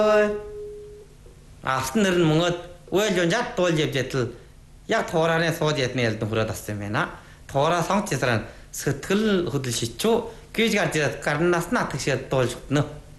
Алтан нэр нь мөнгөд үйл явж дуулж явж ядал яг туураараа сууд ядны ялд хүрээд авсан юм байна. Туураа сонгож ясраа сэтгэл хөдлөл шичүү гэж гарч гарнаас натгшээд дуулж өгнө.